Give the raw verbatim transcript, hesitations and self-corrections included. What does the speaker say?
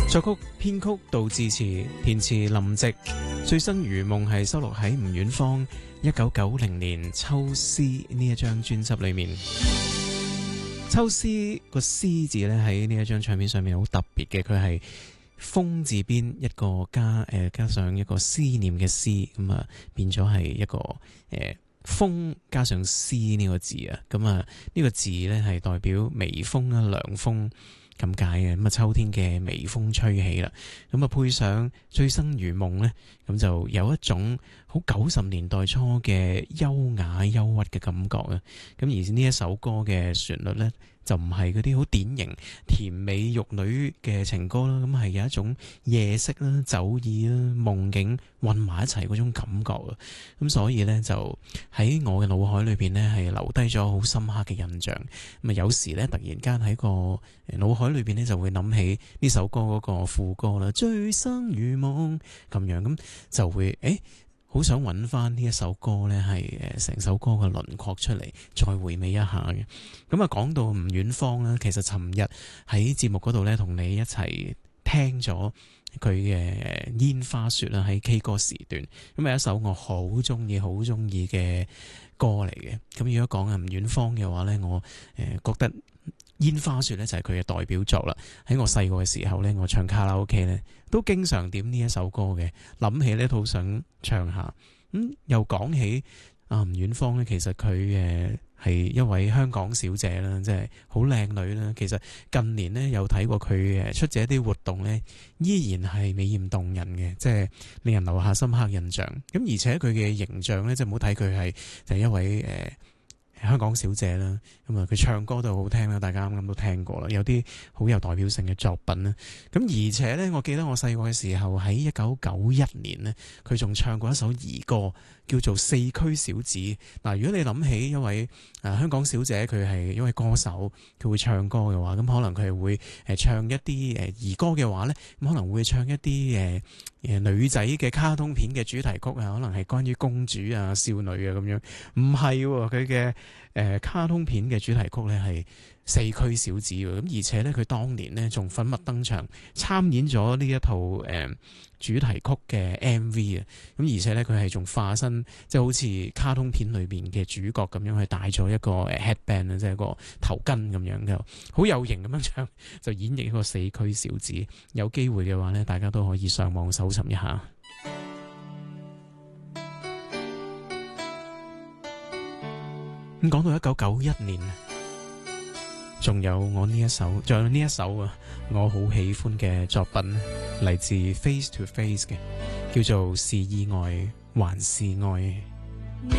作曲編曲杜自持，填詞林夕，醉生如夢係收錄喺吳遠芳一九九零年《秋思》呢一張專輯裏面。秋思個思字咧喺呢一張唱片上面好特別嘅，佢係風字邊一個加誒、呃、加上一個思念嘅思，咁啊變咗係一個誒、呃、風加上思呢個字啊，咁啊呢個字咧係代表微風啊涼風咁解嘅，咁啊秋天嘅微風吹起啦，咁啊配上醉生如夢咧，咁就有一種好九十年代初嘅優雅憂鬱嘅感覺啊，咁而呢一首歌嘅旋律咧，就唔係嗰啲好典型甜美玉女嘅情歌啦，咁係有一種夜色啦、酒意啦、夢境混埋一齊嗰種感覺啊，咁所以呢，就喺我嘅腦海裏邊呢，係留低咗好深刻嘅印象。咁啊有時呢，突然間喺個腦海裏邊呢，就會諗起呢首歌嗰個副歌啦，醉生如夢咁樣，咁就會誒。好想揾翻呢一首歌呢，係誒成首歌嘅輪廓出嚟，再回味一下嘅。咁啊，講到吳遠芳啦，其實尋日喺節目嗰度呢，同你一齊聽咗佢嘅煙花雪啦，喺 K 歌時段，咁係一首我好中意、好中意嘅歌嚟嘅。咁如果講啊吳遠芳嘅話呢，我誒覺得煙花雪咧就係佢嘅代表作啦。喺我細個嘅時候咧，我唱卡拉 OK 咧都經常點呢一首歌嘅。諗起咧都好想唱下。咁、嗯、又講起啊吳遠芳咧，其實佢誒係一位香港小姐啦，即係好靚女啦。其實近年咧有睇過佢誒出席一啲活動咧，依然係美豔動人嘅，即係令人留下深刻印象。咁而且佢嘅形象咧，即係唔好睇佢係就係一位誒。呃香港小姐啦，咁啊佢唱歌都好聽啦，大家啱啱都聽過啦，有啲好有代表性嘅作品啦。咁而且呢，我記得我細個嘅時候喺一九九一年呢，佢仲唱過一首兒歌，叫做《四驅小子》。嗱，如果你諗起一位誒、呃、香港小姐，佢係一位歌手，佢會唱歌嘅話，咁可能佢係會誒唱一啲誒兒歌嘅話呢，咁可能會唱一啲誒誒女仔嘅卡通片嘅主題曲啊，可能係關於公主啊、少女啊咁樣。唔係喎，佢嘅誒卡通片嘅主題曲呢係四驅小子喎，咁而且呢，佢當年呢仲粉墨登場參演咗呢一套誒、呃、主題曲嘅 M V 啊，咁而且呢，佢係仲化身即係好似卡通片裏邊嘅主角咁樣去戴咗一個誒 headband 啊，即係一個頭巾咁樣嘅，好有型咁樣唱，就演繹一個四驅小子。有機會嘅話呢，大家都可以上網搜尋一下。咁講到一九九一年，仲有我呢一首，仲有呢一首啊，我好喜歡嘅作品，嚟自 Face to Face 嘅，叫做是意外還是愛。